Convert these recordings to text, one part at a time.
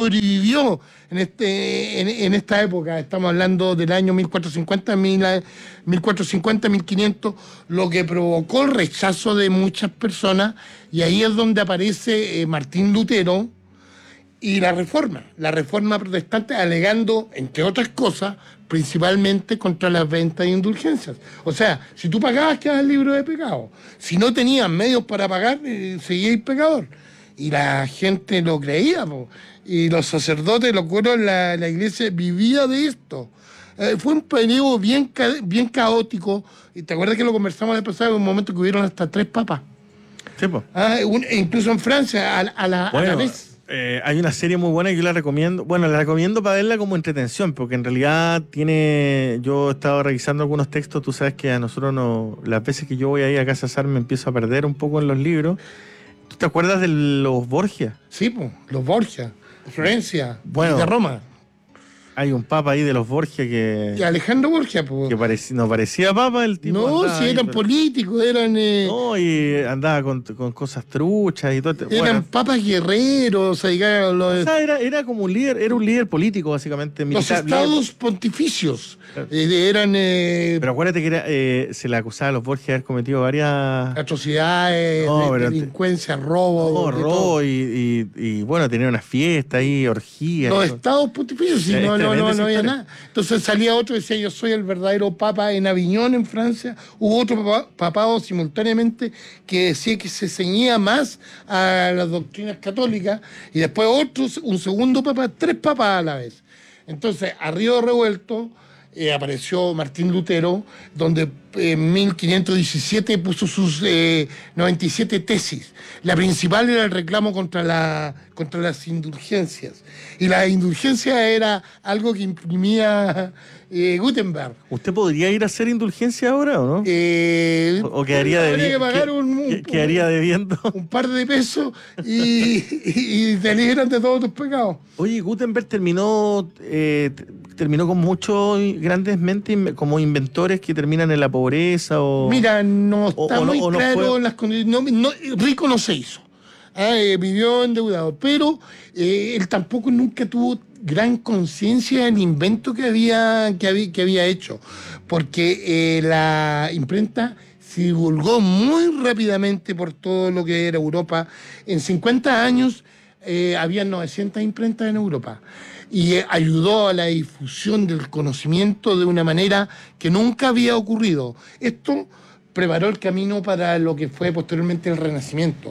sobrevivió en esta época. Estamos hablando del año 1450, 1500, lo que provocó el rechazo de muchas personas, y ahí es donde aparece Martín Lutero y la reforma protestante, alegando, entre otras cosas, principalmente contra las ventas de indulgencias. O sea, si tú pagabas, quedabas libre de pecado. Si no tenías medios para pagar, seguías pecador. Y la gente lo creía, po. Y los sacerdotes, los curas, la iglesia vivía de esto. Fue un periodo bien caótico. Y te acuerdas que lo conversamos de pasado, en un momento que hubieron hasta 3 papas. Sí, po. Incluso en Francia, a la vez. Hay una serie muy buena que yo la recomiendo. Bueno, la recomiendo para verla como entretención, porque en realidad yo he estado revisando algunos textos. Tú sabes que a nosotros las veces que yo voy ahí a Casa Sar me empiezo a perder un poco en los libros. ¿Tú te acuerdas de los Borgia? Sí, pues, los Borgia, de Florencia, bueno, de Roma. Hay un papa ahí de los Borgia Y Alejandro Borgia, pues. Que no parecía papa el tipo. No, si eran políticos, eran. No, y andaba con cosas truchas y todo. Eran papas guerreros, o sea, era como un líder, era un líder político, básicamente. Militar, los estados pontificios. Eran. Pero acuérdate que se le acusaba a los Borgia de haber cometido varias atrocidades, delincuencia, robo. Robo y bueno, tener una fiesta ahí, orgías. Los estados pontificios, si no había nada. Entonces salía otro y decía: yo soy el verdadero papa en Aviñón, en Francia. Hubo otro papado simultáneamente que decía que se ceñía más a las doctrinas católicas, y después un segundo papa, 3 papas a la vez. Entonces, a río revuelto, apareció Martín Lutero, donde en 1517 puso sus 97 tesis. La principal era el reclamo contra las indulgencias. Y la indulgencia era algo que imprimía Gutenberg. ¿Usted podría ir a hacer indulgencia ahora o no? ¿O quedaría quedaría debiendo? Un par de pesos y te liberan de todos tus pecados. Oye, Gutenberg terminó con muchos grandes mentes como inventores que terminan en la pobreza o... Mira, no está muy claro en las condiciones. Rico no se hizo. Vivió endeudado, pero él tampoco nunca tuvo gran conciencia del invento que había hecho, porque la imprenta se divulgó muy rápidamente por todo lo que era Europa. En 50 años había 900 imprentas en Europa, y ayudó a la difusión del conocimiento de una manera que nunca había ocurrido. Esto preparó el camino para lo que fue posteriormente el Renacimiento.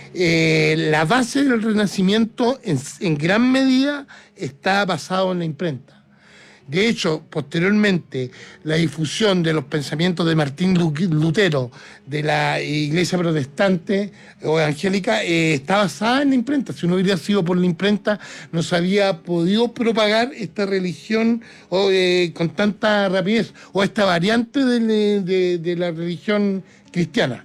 La base del Renacimiento en gran medida está basado en la imprenta. De hecho, posteriormente, la difusión de los pensamientos de Martín Lutero, de la iglesia protestante o evangélica, está basada en la imprenta. Si no hubiera sido por la imprenta, no se había podido propagar esta religión con tanta rapidez, o esta variante de la religión cristiana.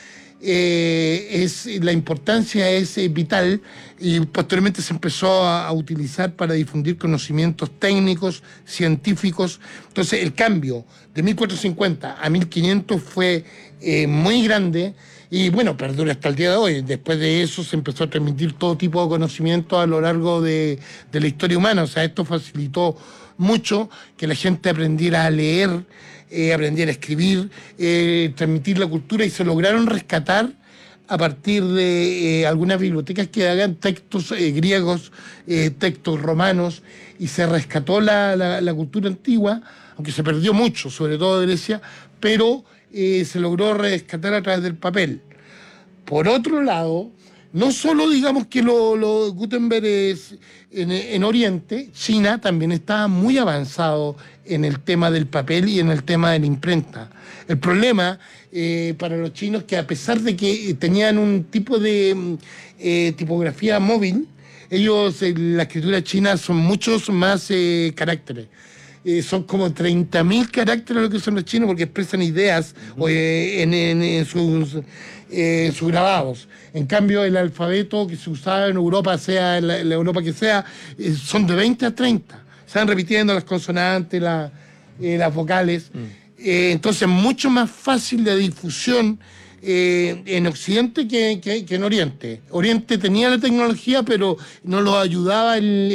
La importancia es vital, y posteriormente se empezó a utilizar para difundir conocimientos técnicos, científicos. Entonces el cambio de 1450 a 1500 fue muy grande, y bueno, perdura hasta el día de hoy. Después de eso se empezó a transmitir todo tipo de conocimiento a lo largo de la historia humana. O sea, esto facilitó mucho que la gente aprendiera a leer, aprendiera a escribir, transmitir la cultura, y se lograron rescatar a partir de algunas bibliotecas que hagan textos griegos, textos romanos, y se rescató la cultura antigua, aunque se perdió mucho, sobre todo de Grecia, pero se logró rescatar a través del papel. Por otro lado, no solo digamos que lo Gutenberg es en Oriente, China también estaba muy avanzado en el tema del papel y en el tema de la imprenta. El problema para los chinos, que a pesar de que tenían un tipo de tipografía móvil, ellos en la escritura china son muchos más caracteres. Son como 30.000 caracteres lo que son los chinos, porque expresan ideas en sus grabados. En cambio, el alfabeto que se usaba en Europa, sea en la Europa que sea, son de 20 a 30. Se van repitiendo las consonantes, las vocales. Entonces, mucho más fácil de difusión en Occidente que en Oriente. Oriente tenía la tecnología, pero no lo ayudaba